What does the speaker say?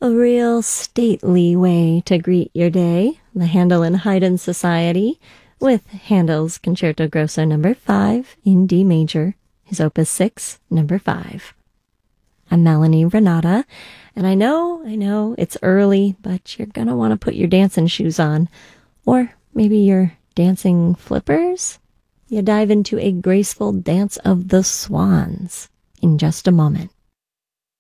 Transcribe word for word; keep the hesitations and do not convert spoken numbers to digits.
A real stately way to greet your day. The Handel and Haydn Society with Handel's Concerto Grosso number five in D major, his opus six, number five. I'm Melanie Renata, and I know, I know it's early, but you're gonna want to put your dancing shoes on, or maybe your dancing flippers. You dive into a graceful dance of the swans in just a moment.